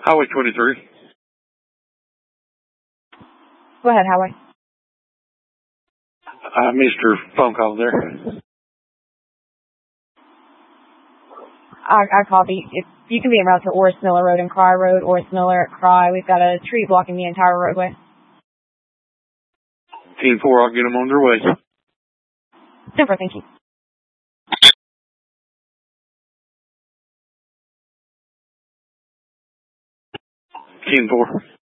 Highway 23. Go ahead, Highway. I missed your phone call there. I copy. If you can be en route to Orris Miller Road and Cry Road, Orris Miller at Cry. We've got a tree blocking the entire roadway. 10-4, I'll get them on their way. Super, thank you. 10-4.